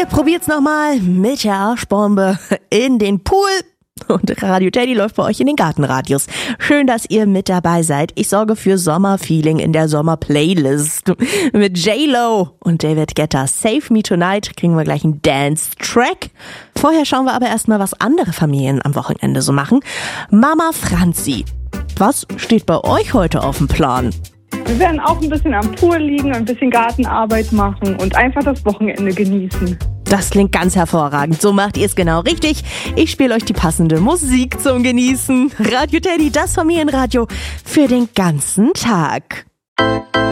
Ihr probiert's nochmal mit der Arschbombe in den Pool. Und Radio Teddy läuft bei euch in den Gartenradios. Schön, dass ihr mit dabei seid. Ich sorge für Sommerfeeling in der Sommerplaylist. Mit J-Lo und David Guetta. Save Me Tonight kriegen wir gleich einen Dance-Track. Vorher schauen wir aber erstmal, was andere Familien am Wochenende so machen. Mama Franzi, was steht bei euch heute auf dem Plan? Wir werden auch ein bisschen am Pool liegen, ein bisschen Gartenarbeit machen und einfach das Wochenende genießen. Das klingt ganz hervorragend. So macht ihr es genau richtig. Ich spiele euch die passende Musik zum Genießen. Radio Teddy, das Familienradio für den ganzen Tag.